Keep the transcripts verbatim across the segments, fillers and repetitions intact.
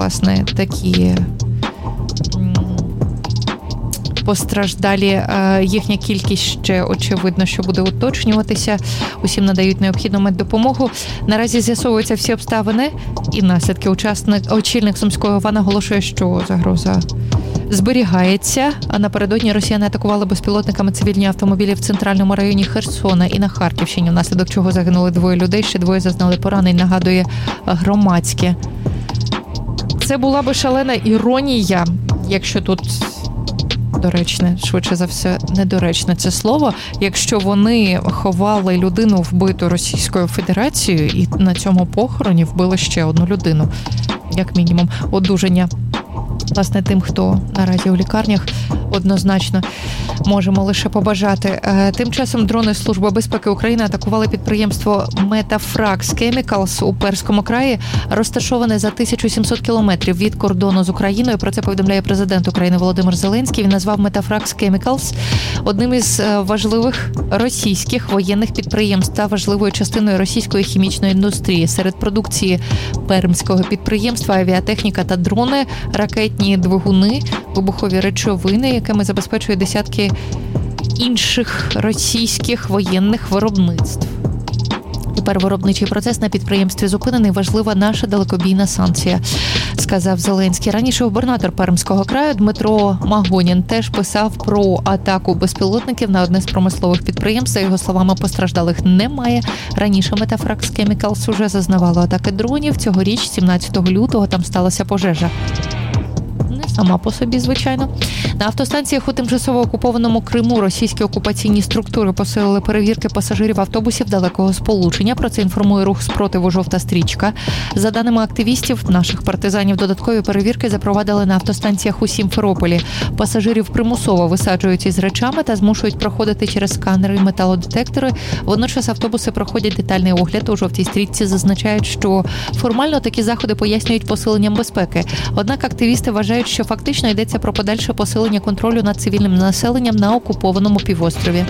власне, такі постраждалі. Їхня кількість ще, очевидно, що буде уточнюватися. Усім надають необхідну меддопомогу. Наразі з'ясовуються всі обставини і наслідки. Учасник, очільник Сумської ОВА наголошує, що загроза зберігається. А напередодні росіяни атакували безпілотниками цивільні автомобілі в центральному районі Херсона і на Харківщині, внаслідок чого загинули двоє людей, ще двоє зазнали поранень, нагадує Громадське. Це була би шалена іронія, якщо тут доречне, швидше за все, недоречне це слово, якщо вони ховали людину, вбиту Російською Федерацією, і на цьому похороні вбили ще одну людину, як мінімум. Одужання, власне, тим, хто наразі у лікарнях, однозначно можемо лише побажати. Тим часом дрони Служби безпеки України атакували підприємство Metafrax Chemicals у Перському краї, розташоване за тисячу сімсот кілометрів від кордону з Україною. Про це повідомляє президент України Володимир Зеленський. Він назвав Metafrax Chemicals одним із важливих російських воєнних підприємств та важливою частиною російської хімічної індустрії. Серед продукції пермського підприємства авіатехніка та дрони, ракетні двигуни, вибухові речовини, якими забезпечує десятки інших російських воєнних виробництв. Тепер виробничий процес на підприємстві зупинений. Важлива наша далекобійна санкція, сказав Зеленський. Раніше губернатор Пермського краю Дмитро Магонін теж писав про атаку безпілотників на одне з промислових підприємств. За його словами, постраждалих немає. Раніше Metafrax Chemicals уже зазнавало атаки дронів. Цьогоріч, сімнадцятого лютого, там сталася пожежа. Сама по собі, звичайно. На автостанціях у тимчасово окупованому Криму російські окупаційні структури посилили перевірки пасажирів автобусів далекого сполучення. Про це інформує рух спротиву «Жовта стрічка». За даними активістів, наших партизанів, додаткові перевірки запровадили на автостанціях у Сімферополі. Пасажирів примусово висаджують із речами та змушують проходити через сканери і металодетектори. Водночас автобуси проходять детальний огляд. У «Жовтій стрічці» зазначають, що формально такі заходи пояснюють посиленням безпеки. Однак активісти вважають, що фактично йдеться про подальше посилення контролю над цивільним населенням на окупованому півострові.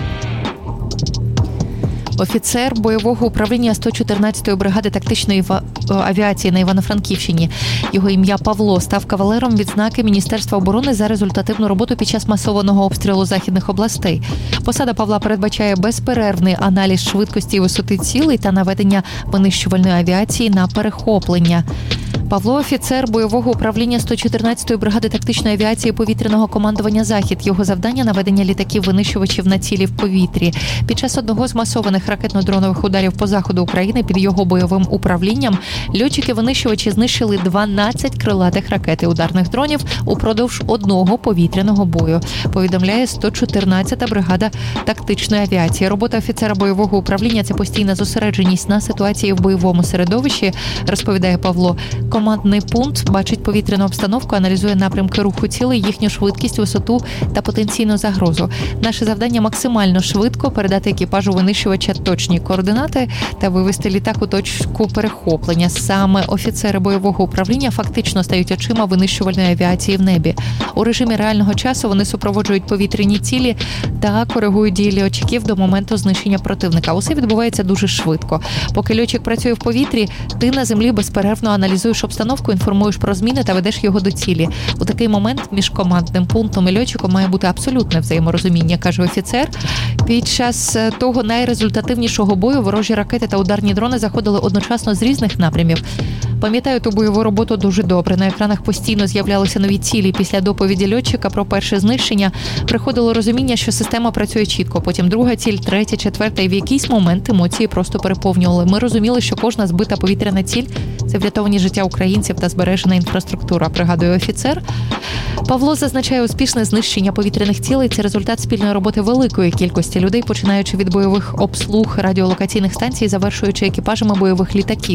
Офіцер бойового управління сто чотирнадцятої бригади тактичної авіації на Івано-Франківщині. Його ім'я Павло став кавалером відзнаки Міністерства оборони за результативну роботу під час масованого обстрілу західних областей. Посада Павла передбачає безперервний аналіз швидкості і висоти цілей та наведення винищувальної авіації на перехоплення. Павло – офіцер бойового управління сто чотирнадцятої бригади тактичної авіації повітряного командування «Захід». Його завдання – наведення літаків-винищувачів на цілі в повітрі. Під час одного з масованих ракетно-дронових ударів по заходу України під його бойовим управлінням льотчики-винищувачі знищили дванадцять крилатих ракет і ударних дронів упродовж одного повітряного бою, повідомляє сто чотирнадцята бригада тактичної авіації. Робота офіцера бойового управління – це постійна зосередженість на ситуації в бойовому середовищі, розповідає Павло. Командний пункт бачить повітряну обстановку, аналізує напрямки руху цілей, їхню швидкість, висоту та потенційну загрозу. Наше завдання – максимально швидко передати екіпажу винищувача точні координати та вивести літак у точку перехоплення. Саме офіцери бойового управління фактично стають очима винищувальної авіації в небі. У режимі реального часу вони супроводжують повітряні цілі та коригують дії льотчиків до моменту знищення противника. Усе відбувається дуже швидко. Поки льотчик працює в повітрі, ти на землі безперервно аналізуєш обстановку, інформуєш про зміни та ведеш його до цілі. У такий момент між командним пунктом і льотчиком має бути абсолютне взаєморозуміння, каже офіцер. Під час того найрезультативнішого бою ворожі ракети та ударні дрони заходили одночасно з різних напрямів. Пам'ятаю ту бойову роботу дуже добре. На екранах постійно з'являлися нові цілі. Після доповіді льотчика про перше знищення приходило розуміння, що система працює чітко. Потім друга ціль, третя, четверта. І в якийсь момент емоції просто переповнювали. Ми розуміли, що кожна збита повітряна ціль – це врятовані життя українців та збережена інфраструктура, пригадує офіцер. Павло зазначає, успішне знищення повітряних цілей – це результат спільної роботи великої кількості людей, починаючи від бойових обслуг радіолокаційних станцій, завершуючи екіпажами бойових літаків.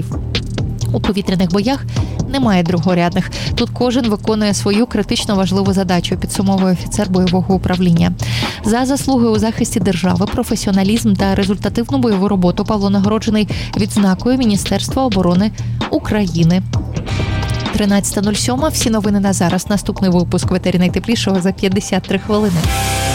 У повітряних боях немає другорядних. Тут кожен виконує свою критично важливу задачу, підсумовує офіцер бойового управління. За заслуги у захисті держави, професіоналізм та результативну бойову роботу Павло нагороджений відзнакою Міністерства оборони України. тринадцята нуль сім. Всі новини на зараз. Наступний випуск «Ветері найтеплішого» за п'ятдесят три хвилини.